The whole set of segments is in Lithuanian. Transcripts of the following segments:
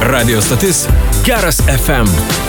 Radio stotis Geras FM.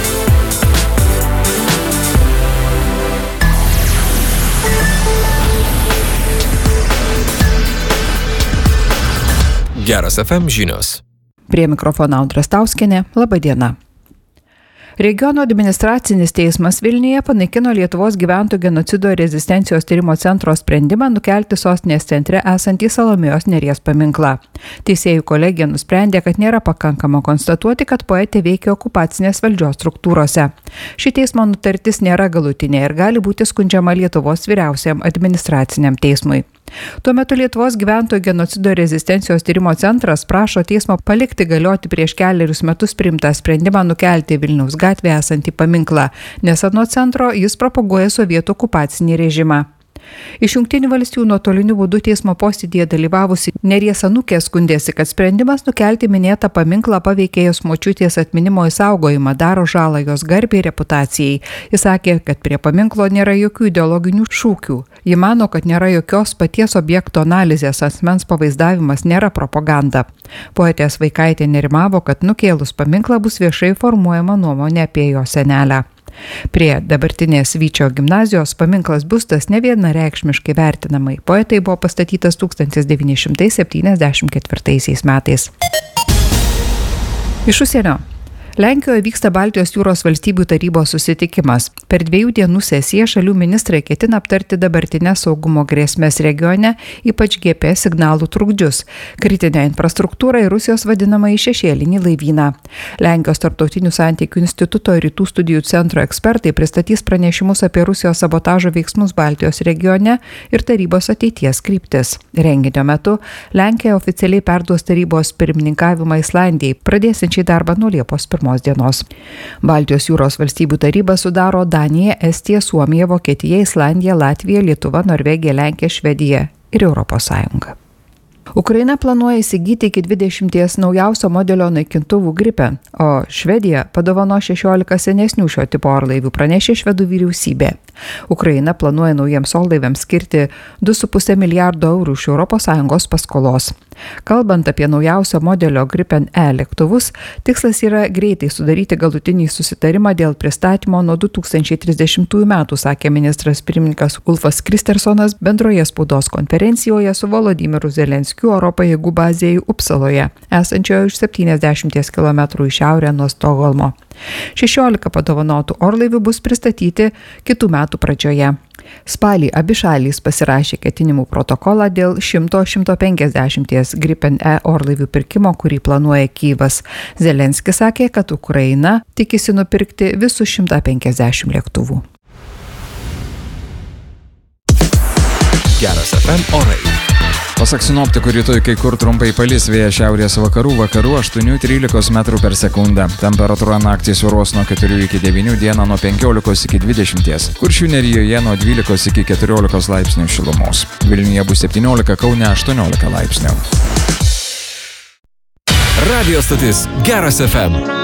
Geras FM žinios. Prie mikrofono Audra Stauskienė. Labą dieną. Regiono administracinis teismas Vilniuje panaikino Lietuvos gyventojų genocido ir rezistencijos tyrimo centro sprendimą nukelti sostinės centre esantį Salomėjos Nėries paminklą. Teisėjų kolegija nusprendė, kad nėra pakankama konstatuoti, kad poetė veikia okupacinės valdžios struktūrose. Ši teismo nutartis nėra galutinė ir gali būti skundžiama Lietuvos vyriausiam administraciniam teismui. Tuo metu Lietuvos gyventojų genocido ir rezistencijos tyrimo centras prašo teismo palikti galioti prieš 4 metus priimtą sprendimą nukelti Vilniaus gatvėje esantį paminklą, nes anot centro jis propaguoja sovietų okupacinį režimą. Iš Jungtinių valstijų nuotoliniu būdu teismo posėdyje dalyvavusi Nėries anūkė skundėsi, kad sprendimas nukelti minėtą paminklą paveikė jos močiutės atminimo išsaugojimą, daro žalą jos garbei ir reputacijai. Jis sakė, kad prie paminklo nėra jokių ideologinių šūkių. Ji mano, kad nėra jokios paties objekto analizės, asmens pavaizdavimas nėra propaganda. Poetės Vaikaitė nerimavo, kad nukėlus paminklą bus viešai formuojama nuomonė apie jo senelę. Prie dabartinės Vyčio gimnazijos paminklas biustas nevienareikšmiškai vertinamai. Poetai buvo pastatytas 1974 metais. Iš užsienio. Lenkijoje vyksta Baltijos jūros valstybių tarybos susitikimas. Per 2 dienų sesiją šalių ministrai ketina aptarti dabartinės saugumo grėsmės regione, ypač GPS signalų trukdžius, kritinę infrastruktūrą ir Rusijos vadinamąjį šešėlinį laivyną. Lenkijos tarptautinių santykių instituto ir rytų studijų centro ekspertai pristatys pranešimus apie Rusijos sabotažo veiksmus Baltijos regione ir tarybos ateities kryptis. Renginio metu Lenkija oficialiai perduos tarybos pirmininkavimą Islandijai, pradėsiančiai darbą nuo Liepos 1 dienos. Baltijos jūros valstybių tarybą sudaro Danija, Estija, Suomija, Vokietija, Islandija, Latvija, Lietuva, Norvegija, Lenkija, Švedija ir Europos Sąjunga. Ukraina planuoja įsigyti iki 20 naujausio modelio naikintuvų Gripen, o Švedija padovano 16 senesnių šio tipo orlaivių, pranešė švedų vyriausybė. Ukraina planuoja naujiems orlaiviams skirti 2,5 milijardo eurų iš ES paskolos. Kalbant apie naujausio modelio Gripen E lėktuvus, tikslas yra greitai sudaryti galutinį susitarimą dėl pristatymo nuo 2030 metų, sakė ministras pirmininkas Ulfas Kristersonas bendroje spaudos konferencijoje su Volodymyru Zelenskiu oro pajėgų bazėje Upsaloje, esančioje už 70 km į šiaurę nuo Stokholmo. 16 padovanotų orlaivių bus pristatyti kitų metų pradžioje. Spalį abi šalys pasirašė ketinimų protokolą dėl 100-150 Gripen E orlaivių pirkimo, kurį planuoja Kyjivas. Zelenskis sakė, kad Ukraina tikisi nupirkti visus 150 lėktuvų. Geras FM orai. Pasak sinoptikų, rytoj kai kur trumpai palis, vėjas šiaurės vakarų 8-13 metrų per sekundę. Temperatūra naktį svyruos nuo 4 iki 9, dieną nuo 15 iki 20. Kuršių nerijoje nuo 12 iki 14 laipsnių šilumos. Vilniuje bus 17, Kaune 18 laipsnių. Radio stotis Geras FM.